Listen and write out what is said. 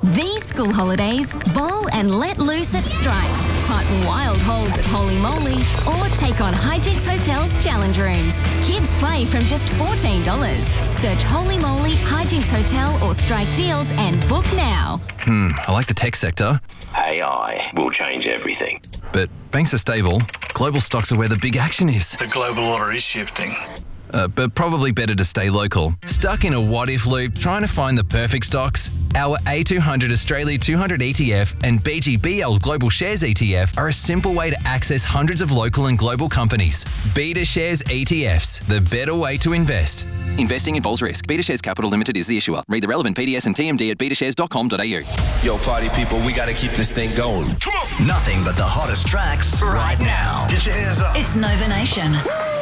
These school holidays, bowl and let loose at Strike. Putt wild holes at Holy Moly or take on Hijinks Hotel's challenge rooms. Kids play from just $14. Search Holy Moly, Hijinks Hotel or Strike deals and book now. I like the tech sector. AI will change everything. But banks are stable. Global stocks are where the big action is. The global order is shifting. But probably better to stay local. Stuck in a what-if loop trying to find the perfect stocks? Our A200 Australia 200 ETF and BGBL Global Shares ETF are a simple way to access hundreds of local and global companies. Beta Shares ETFs, the better way to invest. Investing involves risk. Beta Shares Capital Limited is the issuer. Read the relevant PDS and TMD at betashares.com.au. Yo, party people, we gotta keep this thing going. Come on. Nothing but the hottest tracks right now. Get your hands up. It's Nova Nation.